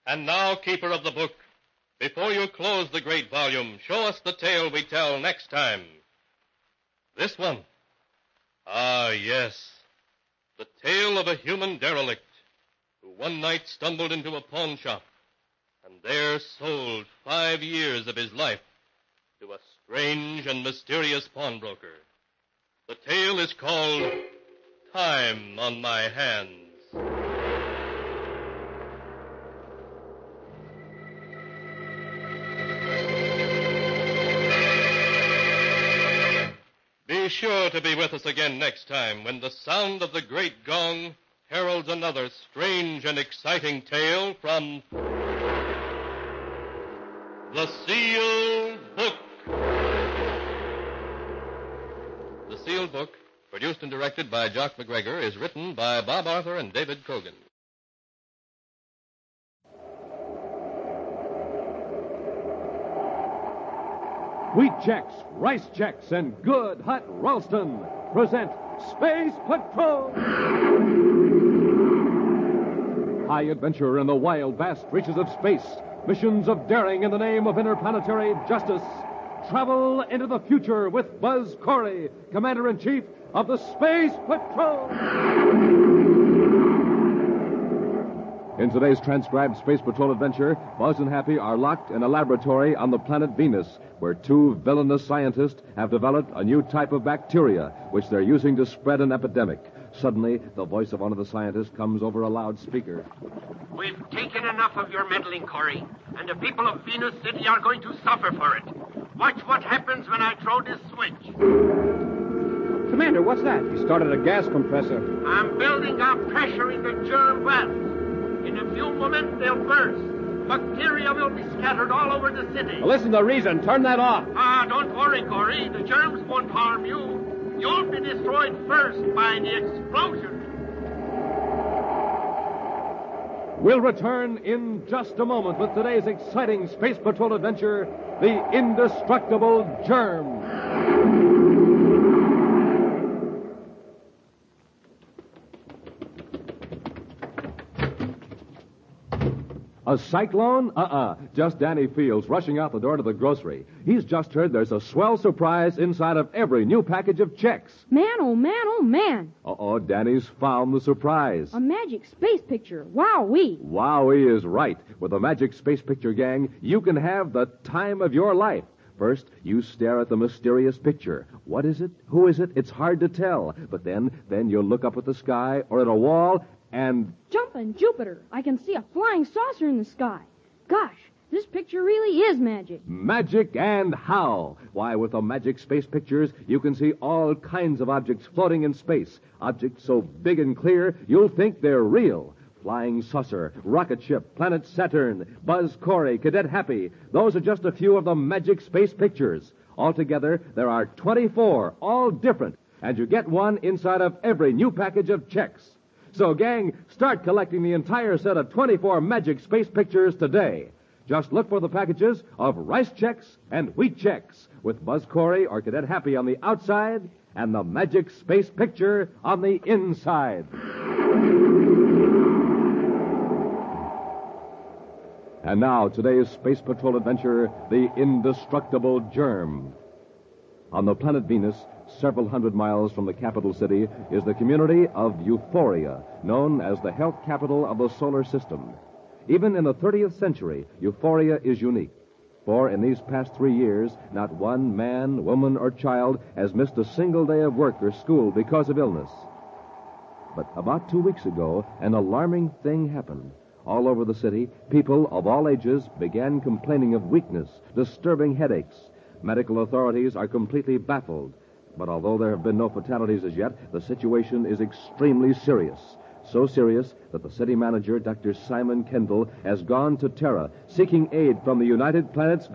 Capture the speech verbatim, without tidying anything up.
And now, keeper of the book, before you close the great volume, show us the tale we tell next time. This one. Ah, yes. The tale of a human derelict who one night stumbled into a pawn shop and there sold five years of his life to a strange and mysterious pawnbroker. The tale is called Time on My Hands. Be sure to be with us again next time when the sound of the great gong heralds another strange and exciting tale from The Sealed Book. The Sealed Book, produced and directed by Jock McGregor, is written by Bob Arthur and David Kogan. Wheat Chex, Rice Chex, and Good Hot Ralston present Space Patrol! High adventure in the wild, vast reaches of space. Missions of daring in the name of interplanetary justice. Travel into the future with Buzz Corey, Commander-in-Chief of the Space Patrol! In today's transcribed Space Patrol adventure, Buzz and Happy are locked in a laboratory on the planet Venus, where two villainous scientists have developed a new type of bacteria, which they're using to spread an epidemic. Suddenly, the voice of one of the scientists comes over a loudspeaker. We've taken enough of your meddling, Corey, and the people of Venus City are going to suffer for it. Watch what happens when I throw this switch. Commander, what's that? He started a gas compressor. I'm building up pressure in the germ wells. In a few moments, they'll burst. Bacteria will be scattered all over the city. Well, listen to reason. Turn that off. Ah, don't worry, Corey. The germs won't harm you. You'll be destroyed first by the explosion. We'll return in just a moment with today's exciting Space Patrol adventure, The Indestructible Germ. A cyclone? Uh-uh. Just Danny Fields rushing out the door to the grocery. He's just heard there's a swell surprise inside of every new package of Chex. Man, oh man, oh man. Uh-oh, Danny's found the surprise. A magic space picture. Wowee. Wowee is right. With the Magic Space Picture Gang, you can have the time of your life. First, you stare at the mysterious picture. What is it? Who is it? It's hard to tell. But then, then you'll look up at the sky or at a wall and... Jumpin' Jupiter. I can see a flying saucer in the sky. Gosh, this picture really is magic. Magic and how? Why, with the Magic Space Pictures, you can see all kinds of objects floating in space. Objects so big and clear, you'll think they're real. Flying saucer, rocket ship, planet Saturn, Buzz Corey, Cadet Happy. Those are just a few of the Magic Space Pictures. Altogether, there are twenty-four, all different. And you get one inside of every new package of Chex. So, gang, start collecting the entire set of twenty-four Magic Space Pictures today. Just look for the packages of Rice Chex and Wheat Chex with Buzz Corey or Cadet Happy on the outside and the Magic Space Picture on the inside. And now, today's Space Patrol adventure, The Indestructible Germ. On the planet Venus, several hundred miles from the capital city, is the community of Euphoria, known as the health capital of the solar system. Even in the thirtieth century, Euphoria is unique. For in these past three years, not one man, woman, or child has missed a single day of work or school because of illness. But about two weeks ago, an alarming thing happened. All over the city, people of all ages began complaining of weakness, disturbing headaches. Medical authorities are completely baffled. But although there have been no fatalities as yet, the situation is extremely serious. So serious that the city manager, Doctor Simon Kendall, has gone to Terra, seeking aid from the United Planets